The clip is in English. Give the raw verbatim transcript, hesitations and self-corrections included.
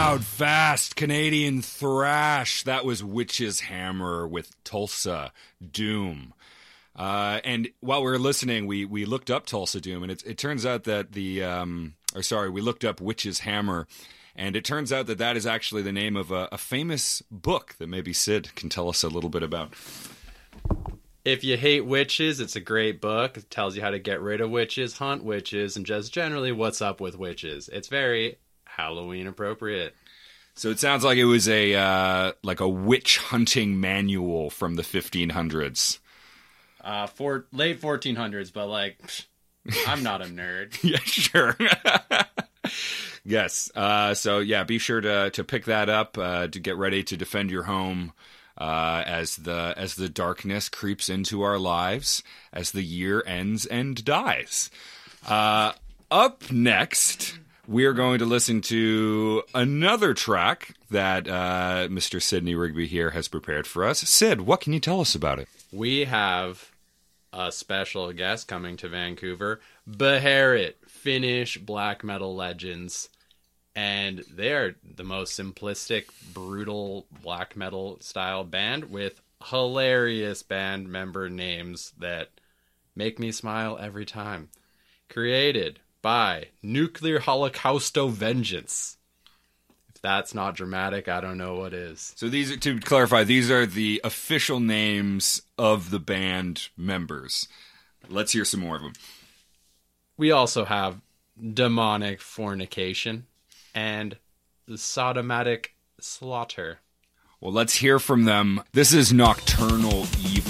loud, fast Canadian thrash. That was Witch's Hammer with Tulsa Doom. Uh, and while we were listening, we we looked up Tulsa Doom, and it, it turns out that the, um, or sorry, we looked up Witch's Hammer, and it turns out that that is actually the name of a, a famous book that maybe Sid can tell us a little bit about. If you hate witches, it's a great book. It tells you how to get rid of witches, hunt witches, and just generally what's up with witches. It's very Halloween appropriate. So it sounds like it was a uh, like a witch hunting manual from the fifteen hundreds. Uh, for late fourteen hundreds, but like, I'm not a nerd. Yeah, sure. Yes. Uh, so yeah, be sure to to pick that up uh, to get ready to defend your home uh, as the as the darkness creeps into our lives, as the year ends and dies. Uh, up next, we are going to listen to another track that uh, Mister Sidney Rigby here has prepared for us. Sid, what can you tell us about it? We have a special guest coming to Vancouver, Beherit, Finnish black metal legends. And they are the most simplistic, brutal black metal style band with hilarious band member names that make me smile every time. Created by Nuclear Holocausto Vengeance. If that's not dramatic, I don't know what is. So these are, to clarify, these are the official names of the band members. Let's hear some more of them. We also have Demonic Fornication and the Sodomatic Slaughter. Well, let's hear from them. This is Nocturnal